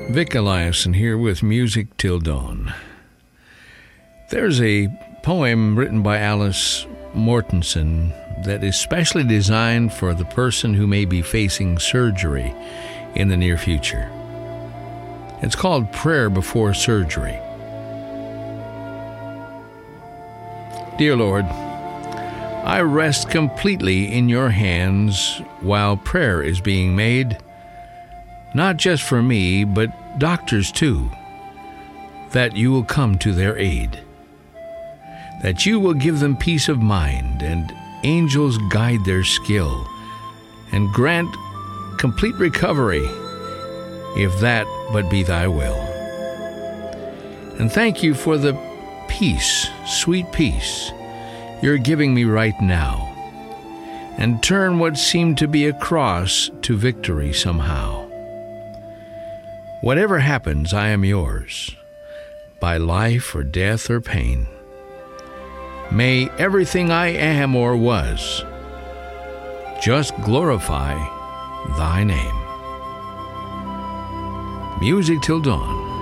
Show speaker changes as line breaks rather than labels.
Vic Eliason here with Music Till Dawn. There's a poem written by Alice Mortensen that is specially designed for the person who may be facing surgery in the near future. It's called Prayer Before Surgery. Dear Lord, I rest completely in your hands while prayer is being made, not just for me, but doctors too, that you will come to their aid, that you will give them peace of mind and angels guide their skill and grant complete recovery, if that but be thy will. And thank you for the peace, sweet peace, you're giving me right now, and turn what seemed to be a cross to victory somehow. Whatever happens, I am yours, by life or death or pain. May everything I am or was just glorify thy name. Music Till Dawn.